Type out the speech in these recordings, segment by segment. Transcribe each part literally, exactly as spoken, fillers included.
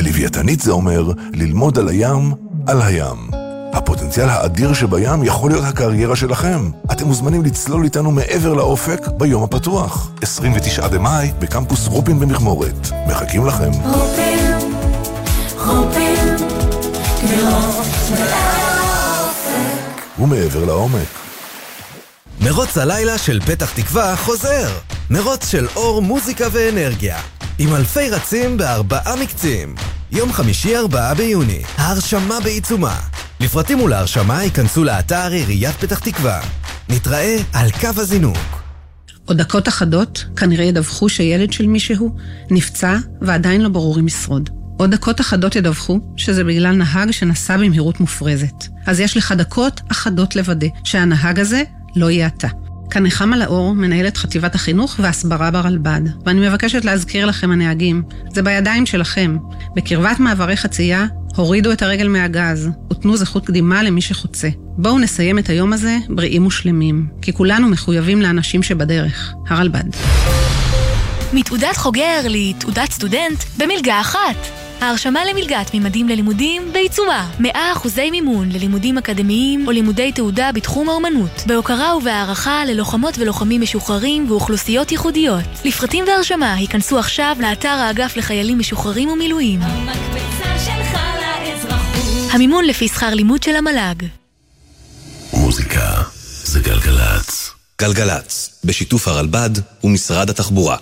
ולוויתנית זה אומר ללמוד על הים, על הים. הפוטנציאל האדיר שבים יכול להיות הקריירה שלכם. אתם מוזמנים לצלול איתנו מעבר לאופק ביום הפתוח. עשרים ותשעה במאי בקמפוס רופין במכמורת. מחכים לכם. רופין, רופין, לראות ולאופק. ומעבר לעומק. מרוץ הלילה של פתח תקווה חוזר. מרוץ של אור, מוזיקה ואנרגיה. עם אלפי רצים בארבעה מקצים. יום חמישי ארבעה ביוני. ההרשמה בעיצומה. לפרטים ולהרשמה ייכנסו לאתר עיריית פתח תקווה. נתראה על קו הזינוק. עוד דקות אחדות כנראה ידווחו שילד של מישהו נפצע ועדיין לא ברור אם ישרוד. עוד דקות אחדות ידווחו שזה בגלל נהג שנסע במהירות מופרזת. אז יש לך דקות אחדות לוודא שהנהג הזה לא יהיה אתה. כאן נחמה לאור, מנהלת חטיבת החינוך והסברה ברלב"ד. ואני מבקשת להזכיר לכם הנהגים, זה בידיים שלכם. בקרבת מעברי חצייה, הורידו את הרגל מהגז, ותנו זכות קדימה למי שחוצה. בואו נסיים את היום הזה בריאים ושלמים, כי כולנו מחויבים לאנשים שבדרך. הרלב"ד. מתעודת חוגר לתעודת סטודנט במלגה אחת. ההרשמה למלגת ממדים ללימודים בעיצומה. מאה אחוזי מימון ללימודים אקדמיים או לימודי תעודה בתחום האומנות. בהוקרה ובהערכה ללוחמות ולוחמים משוחררים ואוכלוסיות ייחודיות. לפרטים והרשמה היכנסו עכשיו לאתר האגף לחיילים משוחררים ומילואים. המקבצה שלך לאזרחות. המימון לפי שכר לימוד של המל"ג. מוזיקה זה גלגלץ. גלגלץ, בשיתוף הרלב"ד ומשרד התחבורה.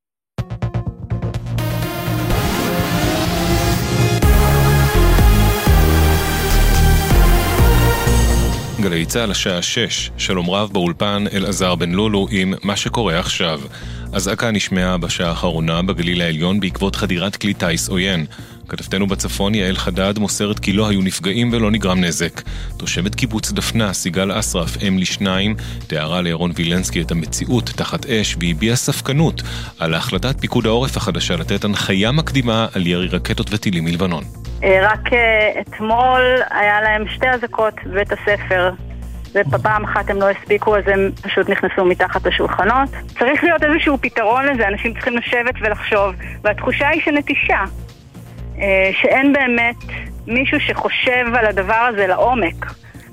גלי צהל השעה שש, שלום רב באולפן אלעזר בן לולו עם מה שקורה עכשיו. אזעקה נשמעה בשעה האחרונה בגליל העליון בעקבות חדירת כלי טייס עוין. כתבתנו בצפון יעל חדד מוסרת כי לא היו נפגעים ולא נגרם נזק. תושבת קיבוץ דפנה, סיגל אסרף, אם לשניים, תיארה לירון וילנסקי את המציאות תחת אש והביעה ספקנות על החלטת פיקוד העורף החדשה לתת הנחיה מקדימה על ירי רקטות וטילים מלבנון. רק אתמול היה להם שתי אזעקות בבית הספר, ופעם אחת הם לא הספיקו, אז הם פשוט נכנסו מתחת לשולחנות. צריך להיות איזשהו פתרון לזה, אנשים צריכים לשבת ולחשוב, והתחושה היא שנטישה, שאין באמת מישהו שחושב על הדבר הזה לעומק.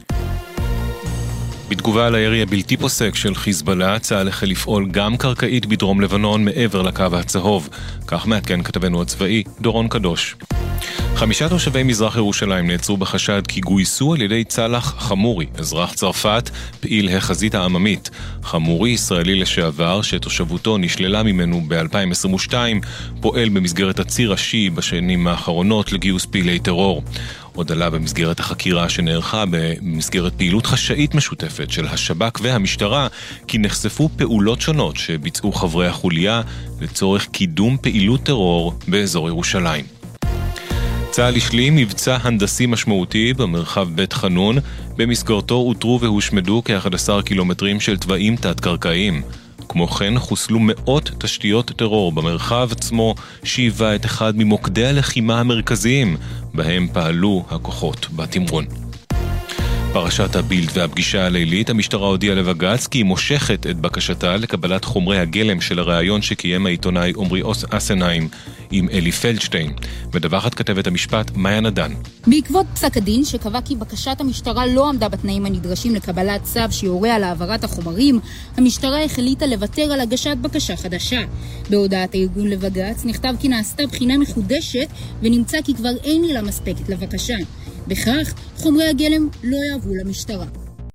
בתגובה על הירי הבלתי פוסק של חיזבאללה, צה"ל החל לפעול גם קרקעית בדרום לבנון מעבר לקו הצהוב. כך מעדכן כתבנו הצבאי דורון קדוש. חמישה תושבי מזרח ירושלים נעצרו בחשד כי גויסו על ידי צלח חמורי, אזרח צרפת, פעיל החזית העממית. חמורי, ישראלי לשעבר, שתושבותו נשללה ממנו ב-אלפיים עשרים ושתיים, פועל במסגרת הציר השיעי בשנים האחרונות לגיוס פעילי טרור. עוד עלה במסגרת החקירה שנערכה במסגרת פעילות חשאית משותפת של השב"כ והמשטרה, כי נחשפו פעולות שונות שביצעו חברי החוליה לצורך קידום פעילות טרור באזור ירושלים. צה"ל השלים מבצע הנדסי משמעותי במרחב בית חנון, במסגרתו אותרו והושמדו כ-אחד עשר קילומטרים של תוואים תת-קרקעיים. כמו כן חוסלו מאות תשתיות טרור במרחב עצמו, שהיווה את אחד ממוקדי הלחימה המרכזיים בהם פעלו הכוחות בתמרון. פרשת הבילד והפגישה הלילית, המשטרה הודיעה לבג"ץ כי היא מושכת את בקשתה לקבלת חומרי הגלם של הראיון שקיים העיתונאי עומרי אסנהיים עם אלי פלדשטיין. מדווחת כתבת המשפט מאיה נדן. בעקבות פסק הדין שקבע כי בקשת המשטרה לא עמדה בתנאים הנדרשים לקבלת צו שיורה על העברת החומרים, המשטרה החליטה לוותר על הגשת בקשה חדשה. בהודעת הארגון לבג"ץ נכתב כי נעשתה בחינה מחודשת ונמצא כי כבר אין עילה מספקת לבקשה. בכך חומרי הגלם לא יעברו למשטרה.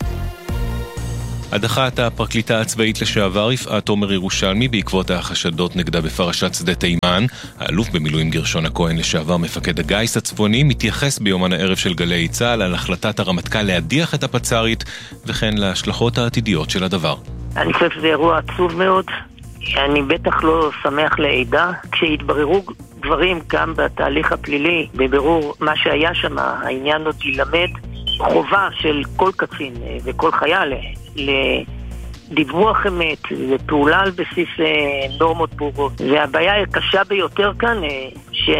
הדחת הפרקליטה הצבאית לשעבר יפעת תומר ירושלמי בעקבות החשדות נגדה בפרשת שדה תימן. האלוף במילואים גרשון הכהן לשעבר מפקד הגיס הצפוני מתייחס ביומן הערב של גלי צה"ל על החלטת הרמטכ"ל להדיח את הפצ"רית וכן להשלכות העתידיות של הדבר. אני חושב שזה אירוע עצוב מאוד. אני בטח לא שמח לעדה. כשהתבררו דברים גם בתהליך הפלילי, בבירור מה שהיה שם, העניין עוד ילמד, חובה של כל קצין וכל חייל לדיווח אמת, לפעולה על בסיס נורמות ברורות. והבעיה הקשה ביותר כאן,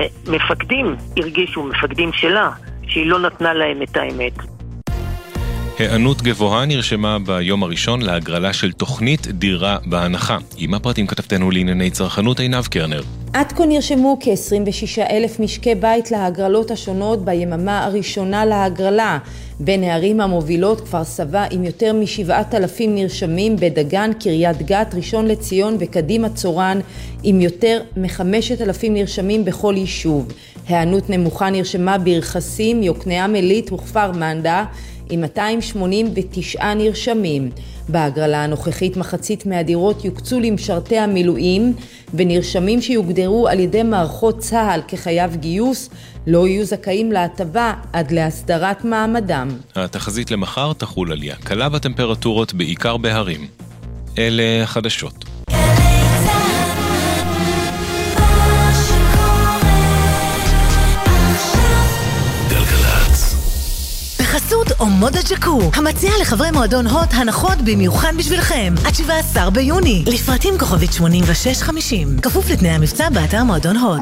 שמפקדים הרגישו, מפקדים שלה, שהיא לא נתנה להם את האמת. הענות גבוהה נרשמה ביום הראשון להגרלה של תוכנית דירה בהנחה. עם הפרטים כתבתנו לענייני צרכנות עינב קרנר. עד כה נרשמו כ-עשרים ושישה אלף משקי בית להגרלות השונות ביממה הראשונה להגרלה. בין הערים המובילות כפר סבא עם יותר מ-שבעת אלפים נרשמים, בדגן, קריית גת, ראשון לציון וקדימה צורן עם יותר מ-חמשת אלפים נרשמים בכל יישוב. הענות נמוכה נרשמה ברכסים, יוקנעם עילית וכפר מנדה עם מאתיים שמונים ותשעה נרשמים. בהגרלה הנוכחית מחצית מהדירות יוקצו למשרתי המילואים, ונרשמים שיוגדרו על ידי מערכות צה"ל כחייב גיוס לא יהיו זכאים להטבה עד להסדרת מעמדם. התחזית למחר תחול עלייה קלה בטמפרטורות בעיקר בהרים. אלה חדשות. בחסות אומודה ג'קו, המציע לחברי מועדון הוט הנחות במיוחד בשבילכם עד שבעה עשר ביוני, לפרטים כוכבית שמונים ושש חמישים, כפוף לתנאי המבצע באתר מועדון הוט.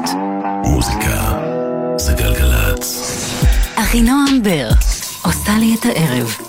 מוזיקה זה גלגלצ. אחינועם בר עושה לי את הערב.